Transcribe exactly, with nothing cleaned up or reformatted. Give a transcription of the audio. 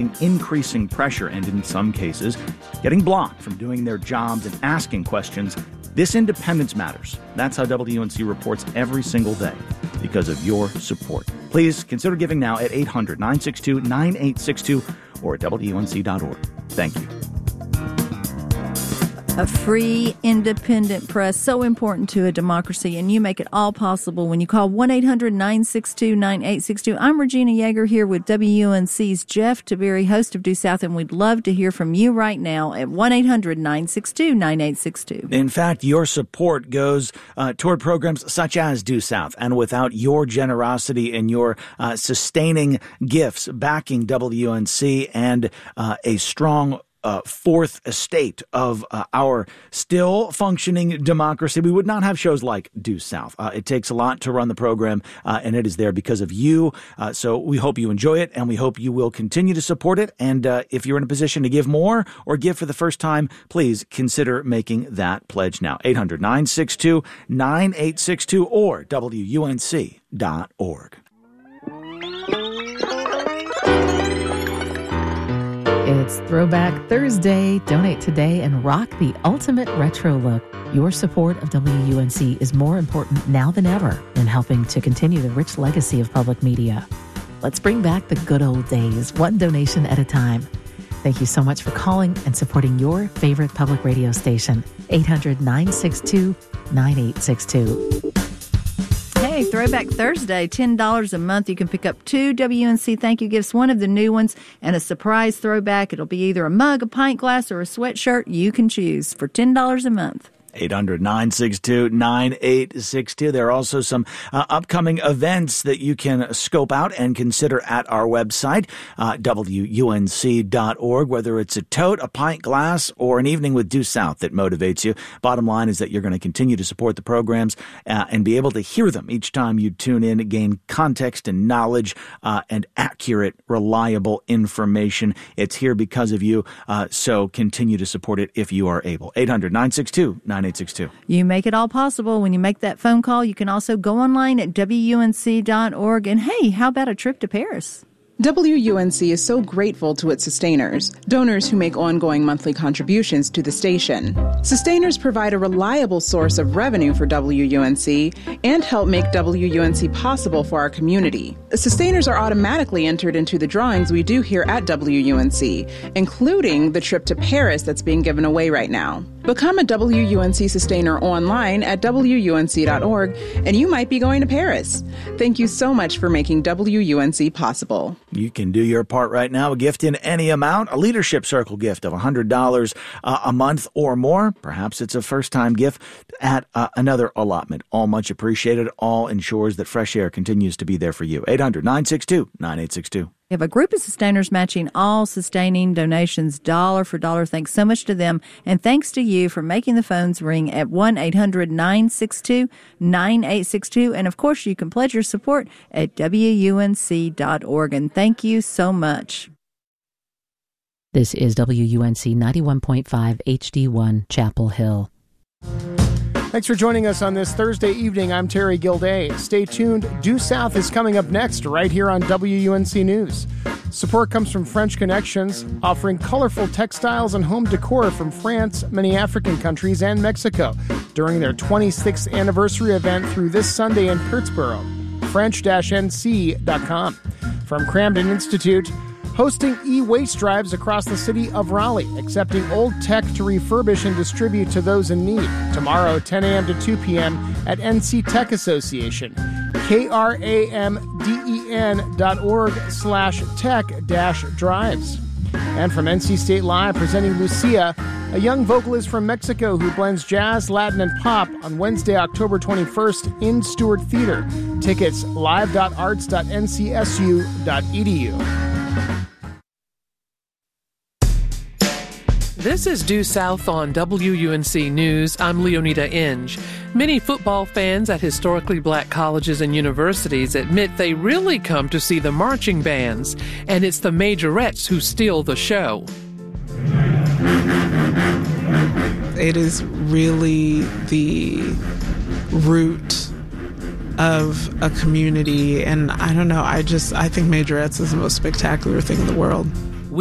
feeling increasing pressure and, in some cases, getting blocked from doing their jobs and asking questions, this independence matters. That's how W N C reports every single day, because of your support. Please consider giving now at eight hundred, nine six two, nine eight six two or at W N C dot org. Thank you. A free, independent press, so important to a democracy, and you make it all possible when you call one eight hundred, nine six two, nine eight six two. I'm Regina Yeager here with W N C's Jeff Tiberi, host of Due South, and we'd love to hear from you right now at one eight hundred, nine six two, nine eight six two. In fact, your support goes uh, toward programs such as Due South, and without your generosity and your uh, sustaining gifts backing W N C and uh, a strong Uh, fourth estate of uh, our still functioning democracy, we would not have shows like Due South. Uh, it takes a lot to run the program, uh, and it is there because of you. Uh, so we hope you enjoy it, and we hope you will continue to support it. And uh, if you're in a position to give more or give for the first time, please consider making that pledge now. eight hundred, nine six two, nine eight six two or W U N C dot org. It's Throwback Thursday. Donate today and rock the ultimate retro look. Your support of W U N C is more important now than ever in helping to continue the rich legacy of public media. Let's bring back the good old days, one donation at a time. Thank you so much for calling and supporting your favorite public radio station. eight hundred, nine six two, nine eight six two. Hey, Throwback Thursday, ten dollars a month. You can pick up two W N C thank you gifts, one of the new ones, and a surprise throwback. It'll be either a mug, a pint glass, or a sweatshirt. You can choose for ten dollars a month. eight hundred, nine six two, nine eight six two. There are also some uh, upcoming events that you can scope out and consider at our website, uh, W U N C dot org, whether it's a tote, a pint glass, or an evening with Due South that motivates you. Bottom line is that you're going to continue to support the programs uh, and be able to hear them each time you tune in, gain context and knowledge uh, and accurate, reliable information. It's here because of you, uh, so continue to support it if you are able. eight hundred, nine six two, nine eight six two. You make it all possible when you make that phone call. You can also go online at W U N C dot org. And hey, how about a trip to Paris? W U N C is so grateful to its sustainers, donors who make ongoing monthly contributions to the station. Sustainers provide a reliable source of revenue for W U N C and help make W U N C possible for our community. Sustainers are automatically entered into the drawings we do here at W U N C, including the trip to Paris that's being given away right now. Become a W U N C sustainer online at W U N C dot org, and you might be going to Paris. Thank you so much for making W U N C possible. You can do your part right now. A gift in any amount, a Leadership Circle gift of one hundred dollars uh, a month or more. Perhaps it's a first-time gift at uh, another allotment. All much appreciated. All ensures that fresh air continues to be there for you. eight hundred, nine six two, nine eight six two. We have a group of sustainers matching all sustaining donations dollar for dollar. Thanks so much to them. And thanks to you for making the phones ring at one eight hundred, nine six two, nine eight six two. And of course, you can pledge your support at W U N C dot org. And thank you so much. This is W U N C ninety-one point five H D one Chapel Hill. Thanks for joining us on this Thursday evening. I'm Terry Gilday. Stay tuned. Due South is coming up next right here on W U N C News. Support comes from French Connections, offering colorful textiles and home decor from France, many African countries, and Mexico during their twenty-sixth anniversary event through this Sunday in Pertsboro. French N C dot com. From Cramden Institute, hosting e-waste drives across the city of Raleigh, accepting old tech to refurbish and distribute to those in need. Tomorrow, ten a.m. to two p.m. at N C Tech Association. K R A M D E N dot org slash tech dash drives. And from N C State Live, presenting Lucia, a young vocalist from Mexico who blends jazz, Latin, and pop on Wednesday, October twenty-first in Stewart Theater. Tickets live dot arts dot N C S U dot E D U. This is Due South on W U N C News. I'm Leonida Inge. Many football fans at historically black colleges and universities admit they really come to see the marching bands, and it's the majorettes who steal the show. It is really the root of a community, and I don't know, I just, I think majorettes is the most spectacular thing in the world.